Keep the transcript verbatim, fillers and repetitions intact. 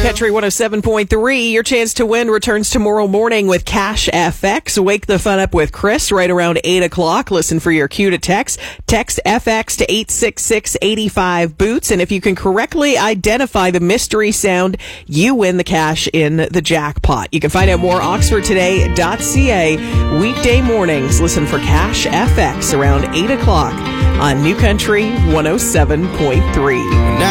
Country one oh seven point three. Your chance to win returns tomorrow morning with Cash F X. Wake the fun up with Chris right around eight o'clock. Listen for your cue to text. Text F X to eight six six, eight five, boots. And if you can correctly identify the mystery sound, you win the cash in the jackpot. You can find out more oxford today dot c a. Weekday mornings. Listen for Cash F X around eight o'clock on New Country one oh seven point three.